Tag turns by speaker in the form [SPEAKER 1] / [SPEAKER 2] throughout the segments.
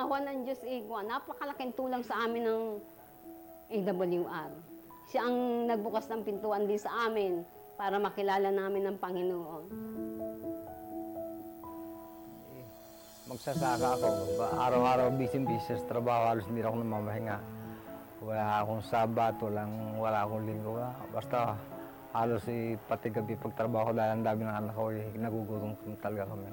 [SPEAKER 1] awa ng Diyos, napakalaking tulong sa amin ng AWR. Siya ang nagbukas ng pintuan din sa amin para makilala namin ng Panginoon.
[SPEAKER 2] Magsasaka ako. Araw-araw busy-busy sa trabaho, halos hindi ako namamahinga. Wala akong Sabat, wala akong Linggo. Basta halos pati gabi pagtrabaho dahil ang dami ng anak ko, nagugutom talaga kami.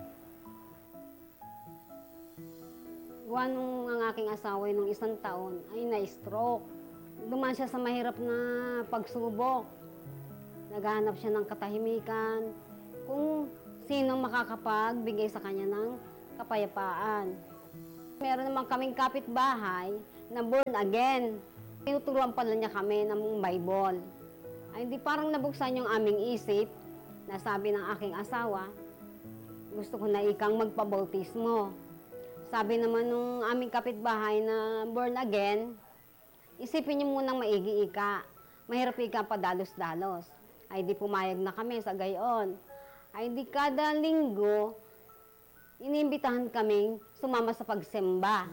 [SPEAKER 1] Gawa nung ang aking asawa nung 1 taon ay na-stroke. Dumaan siya sa mahirap na pagsubok. Naghahanap siya ng katahimikan. Kung sino makakapagbigay sa kanya ng kapayapaan. Meron naman kaming kapitbahay na born again. Tinuturuan pala niya kami ng Bible. Ay hindi parang nabuksan yung aming isip na sabi ng aking asawa, gusto ko na ikang magpabautismo. Sabi naman nung aming kapitbahay na born again, isipin niyo munang maigi ika. Mahirap ika padalos-dalos. Ay di pumayag na kami sa gayon. Ay di kada linggo, iniimbitahan kaming sumama sa pagsimba.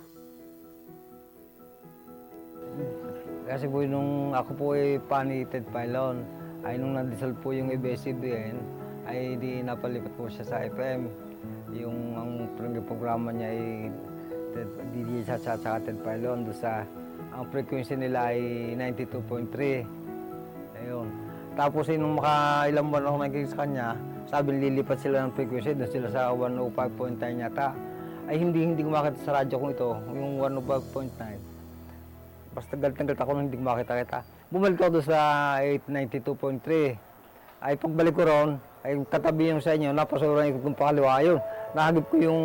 [SPEAKER 2] Kasi po nung ako po ay panited pylon, ay nung nandisal po yung ABS-CBN, ay di napalipat po siya sa FM. Yung ang programa niya ay DJ sa Ted Pylon, doon sa ang frequency nila ay 92.3. Ayun. Tapos nung makailang buwan ako nagkikita sa kanya, sabi lilipat sila ng frequency, doon sila sa 105.9 yata. Ay hindi ko makita sa radyo kong ito, yung 105.9. Basta galit ako nung hindi ko makita. Bumalik ako doon sa 892.3. Ay pagbalik ko ron, ay katabi yung sa inyo, napasuran ko kung pakaliwa yun. Nahagip ko yung...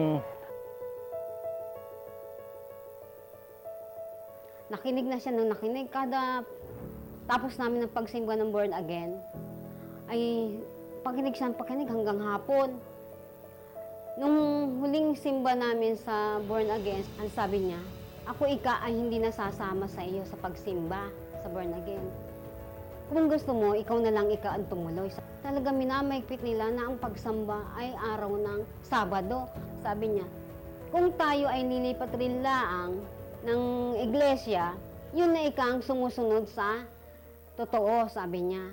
[SPEAKER 1] Nakinig na siya nung nakinig. Kada tapos namin ng pagsimba ng born again, ay pakinig hanggang hapon. Nung huling simba namin sa born again, ang sabi niya, ako ika ay hindi nasasama sa iyo sa pagsimba sa born again. Kung gusto mo, ikaw na lang ika ang tumuloy. Talaga minamahigpit nila na ang pagsamba ay araw ng Sabado. Sabi niya, kung tayo ay nilipat rin laang ng iglesia, yun na ika ang sumusunod sa totoo, sabi niya.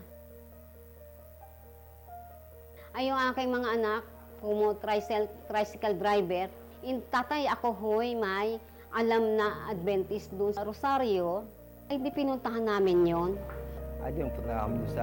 [SPEAKER 1] Ay yung aking mga anak, kumo tricycle driver, tatay ako hoy may alam na Adventist doon sa Rosario, ay di pinuntahan namin yon.
[SPEAKER 2] Ay di punta kami doon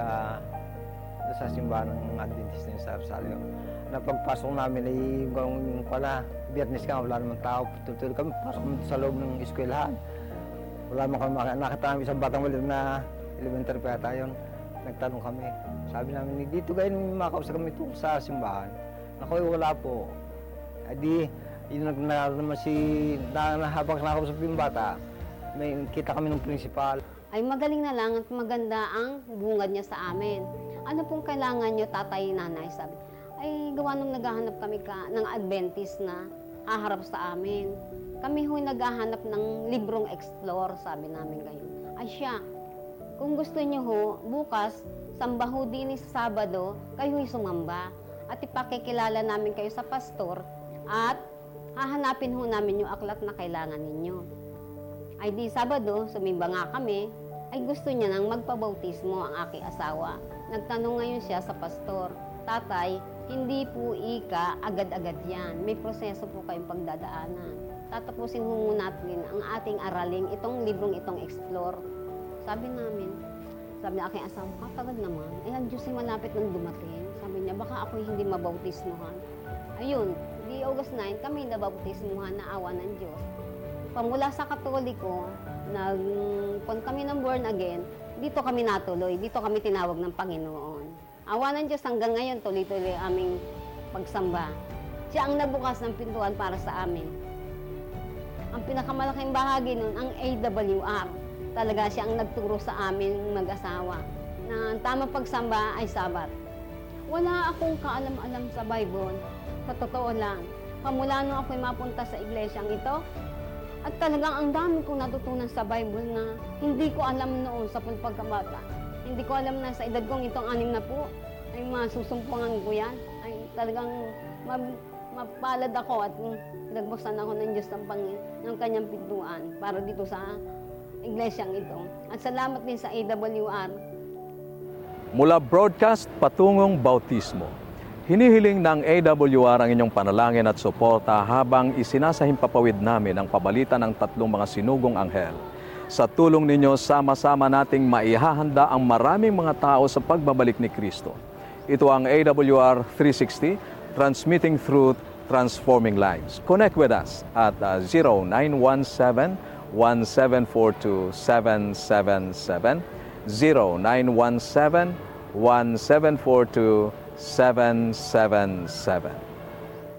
[SPEAKER 2] sa simbahan ng Adventist na sa Rosario. Napagpasok namin ay yung pala, Biyernes ka, wala namang tao, tuloy kami, pasok kami sa loob ng eskwelahan. Wala naman kami nakita namin isang batang walit na elementary pa yata yun. Nagtanong kami. Sabi namin, dito kayo makausap kami ito sa simbahan. Naku, wala po. Adi, yun naman habang nakausap yung bata, may kita kami ng prinsipal.
[SPEAKER 1] Ay magaling na lang at maganda ang bungad niya sa amin. Ano pong kailangan niyo, tatay, nanay? Sabi, ay gawa nung naghahanap kami ng Adventist na haharap sa amin. Kami ho'y naghahanap ng librong explore, sabi namin ngayon. Ay siya, kung gusto niyo ho, bukas, samba ho din sa Sabado, kayo'y sumamba. At ipakikilala namin kayo sa pastor at hahanapin ho namin yung aklat na kailangan ninyo. Ay di Sabado, sumimba nga kami, ay gusto niya nang magpabautismo ang aking asawa. Nagtanong ngayon siya sa pastor, tatay, hindi po ika agad-agad yan. May proseso po kayong pagdadaanan. Tatapusin ho muna natin ang ating araling itong librong itong explore. Sabi namin, sabi ng aking asawa, katagal naman. Eh, ang Diyos ay malapit nang dumating. Sabi niya, baka ako'y hindi mabautismuhan. Ayun, di August 9, kami nabautismuhan na awa ng Diyos. Pamula sa Katoliko, kung kami ng born again, dito kami natuloy, dito kami tinawag ng Panginoon. Awa ng Diyos hanggang ngayon, tuloy-tuloy aming pagsamba. Siya ang nabukas ng pintuan para sa amin. Ang pinakamalaking bahagi nun, ang AWR. Talaga siya ang nagturo sa amin mag-asawa na ang tamang pagsamba ay Sabat. Wala akong kaalam-alam sa Bible. Sa totoo lang, pamula nung ako'y mapunta sa iglesyang ito, at talagang ang dami kong natutunan sa Bible na hindi ko alam noon sa pagkabata. Hindi ko alam na sa edad kong itong 6 na po, ay masusumpungan ko yan. Ay talagang mapalad ako at pinagbuksan ako ng Diyos ng kanyang pintuan para dito sa iglesyang ito. At salamat din sa AWR.
[SPEAKER 3] Mula broadcast patungong bautismo, hinihiling ng AWR ang inyong panalangin at suporta habang isinasahimpapawid namin ang pabalita ng 3 mga sinugong anghel. Sa tulong ninyo, sama-sama nating maihahanda ang maraming mga tao sa pagbabalik ni Kristo. Ito ang AWR 360, transmitting truth, transforming lives. Connect with us at 0917-1742-777, 0917-1742-777.